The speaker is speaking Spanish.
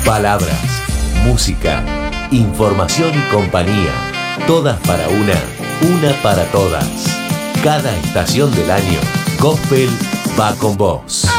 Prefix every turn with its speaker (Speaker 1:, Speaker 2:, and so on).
Speaker 1: Palabras, música, información y compañía. Todas para una para todas. Cada estación del año, Gospel va con vos.